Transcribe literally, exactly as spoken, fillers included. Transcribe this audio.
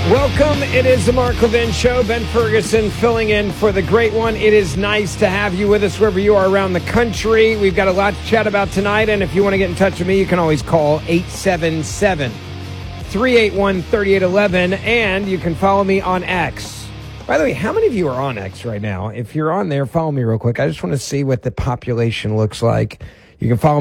Welcome. It is the Mark Levin Show. Ben Ferguson filling in for the great one. It is nice to have you with us wherever you are around the country. We've got a lot to chat about tonight, and if you want to get in touch with me, you can always call eight seven seven, three eight one, three eight one one, and you can follow me on X. By the way, how many of you are on X right now? If you're on there, follow me real quick. I just want to see what the population looks like. You can follow